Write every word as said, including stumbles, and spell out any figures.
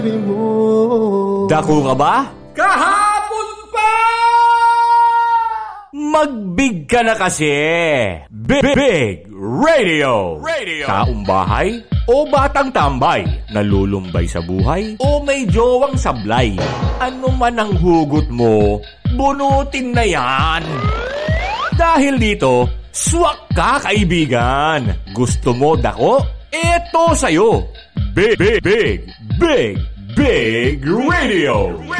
Dako ka ba? Kahapon pa! Magbig ka na kasi. Big, Big Radio. Radio. Taong bahay o batang tambay, nalulumbay sa buhay o may jowang sablay. Ano man ang hugot mo, bunutin na yan. Dahil dito, swak ka kaibigan. Gusto mo dako? Eto sa'yo. Big, Big, Big, Big, Big Radio.